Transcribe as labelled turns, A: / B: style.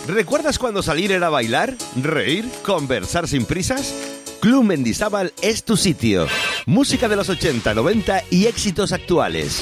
A: ¿Recuerdas cuando salir era bailar, reír, conversar sin prisas? Club Mendizábal es tu sitio. Música de los 80, 90 y éxitos actuales.